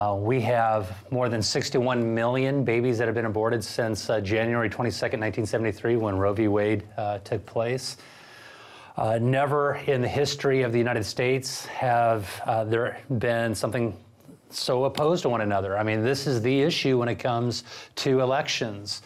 We have more than 61 million babies that have been aborted since January 22nd, 1973, when Roe v. Wade took place. Never in the history of the United States have there been something so opposed to one another. I mean, this is the issue when it comes to elections.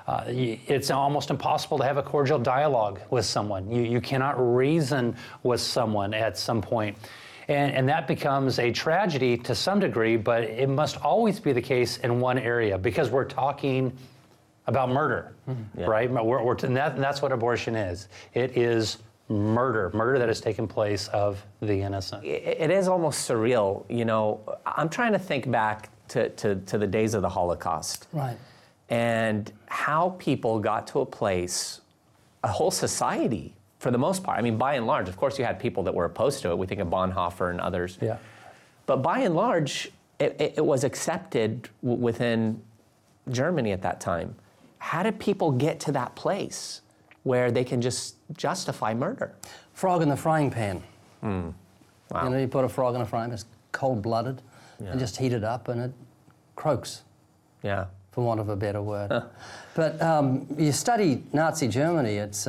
It's almost impossible to have a cordial dialogue with someone. You cannot reason with someone at some point. And that becomes a tragedy to some degree, but it must always be the case in one area, because we're talking about murder, right? And that's what abortion is. It is murder that has taken place of the innocent. It is almost surreal. You know, I'm trying to think back to the days of the Holocaust. Right. And how people got to a place, a whole society, for the most part. I mean, by and large, of course, you had people that were opposed to it. We think of Bonhoeffer and others. Yeah. But by and large, it was accepted within Germany at that time. How did people get to that place where they can just justify murder? Frog in the frying pan. Wow. You know, you put a frog in a frying pan, it's cold-blooded, and just heat it up, and it croaks. Yeah. For want of a better word. But you study Nazi Germany, it's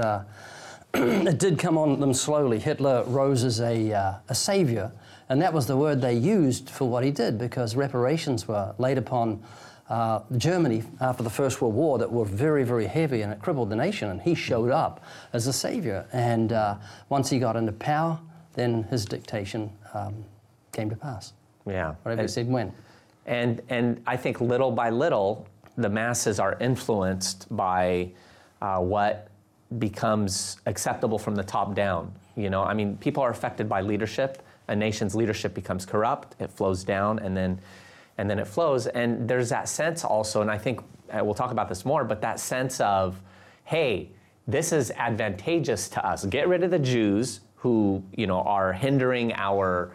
it did come on them slowly. Hitler rose as a savior, and that was the word they used for what he did, because reparations were laid upon Germany after the First World War that were very, very heavy, and it crippled the nation, and he showed up as a savior. And once he got into power, then his dictation came to pass. Yeah. Whatever he said went. And I think little by little, the masses are influenced by what becomes acceptable from the top down. You know, I mean, people are affected by leadership. A nation's leadership becomes corrupt, it flows down, and then it flows. And there's that sense also, and I think we'll talk about this more, but that sense of, hey, this is advantageous to us. Get rid of the Jews who, you know, are hindering our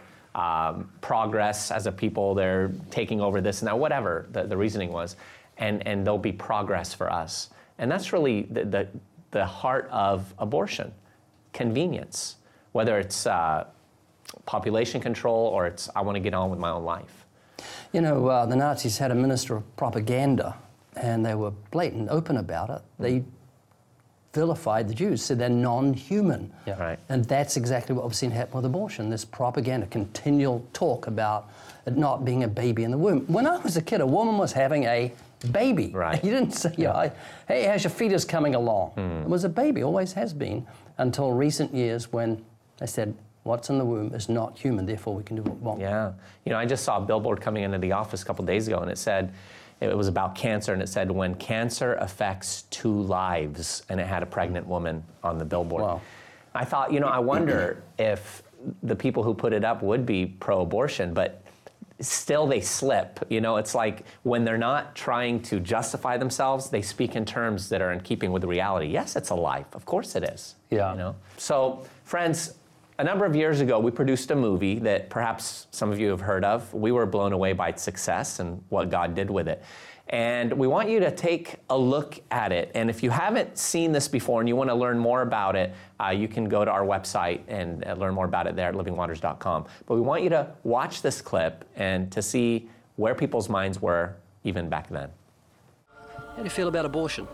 progress as a people. They're taking over this and that, whatever the reasoning was, and there'll be progress for us. And that's really the heart of abortion, convenience, whether it's population control or it's I want to get on with my own life. You know, the Nazis had a minister of propaganda, and they were blatant, open about it. They vilified the Jews, said they're non-human. Yeah. Right. And that's exactly what we've seen happen with abortion, this propaganda, continual talk about it not being a baby in the womb. When I was a kid, a woman was having a baby. Right. You didn't say, hey, how's your fetus coming along? It was a baby, always has been, until recent years when they said, what's in the womb is not human, therefore we can do what we want. Yeah. You know, I just saw a billboard coming into the office a couple days ago, and it said, it was about cancer, and it said, when cancer affects 2 lives, and it had a pregnant woman on the billboard. Wow. I thought, you know, I wonder if the people who put it up would be pro-abortion, but still they slip. You know, it's like when they're not trying to justify themselves, they speak in terms that are in keeping with reality. Yes, it's a life. Of course it is. Yeah. You know? So, friends, a number of years ago, we produced a movie that perhaps some of you have heard of. We were blown away by its success and what God did with it. And we want you to take a look at it. And if you haven't seen this before and you want to learn more about it, you can go to our website and learn more about it there at livingwaters.com. But we want you to watch this clip and to see where people's minds were even back then. How do you feel about abortion?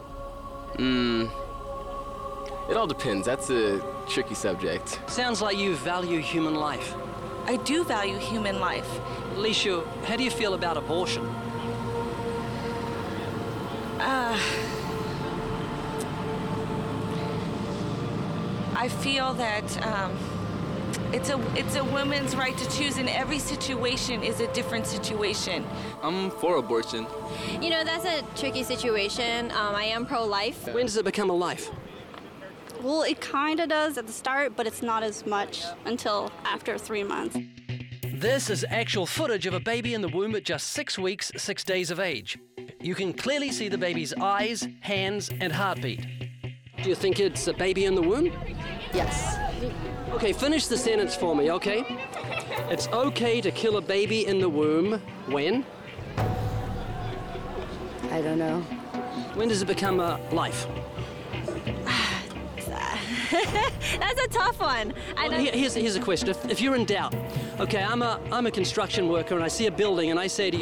It all depends. That's a tricky subject. Sounds like you value human life. I do value human life. Alicia, how do you feel about abortion? I feel that it's a woman's right to choose, and every situation is a different situation. I'm for abortion. You know, that's a tricky situation. I am pro-life. When does it become a life? Well, it kind of does at the start, but it's not as much until after 3 months. This is actual footage of a baby in the womb at just 6 weeks, 6 days of age. You can clearly see the baby's eyes, hands, and heartbeat. Do you think it's a baby in the womb? Yes. Okay, finish the sentence for me, okay? It's okay to kill a baby in the womb when? I don't know. When does it become a life? That's a tough one. Here's a question. If you're in doubt, Okay, I'm a construction worker and I see a building and I say to you,